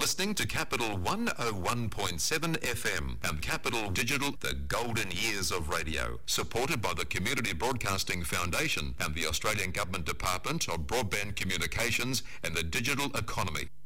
listening to Capital 101.7 FM and Capital Digital, the golden years of radio, supported by the Community Broadcasting Foundation and the Australian Government Department of Broadband Communications and the Digital Economy.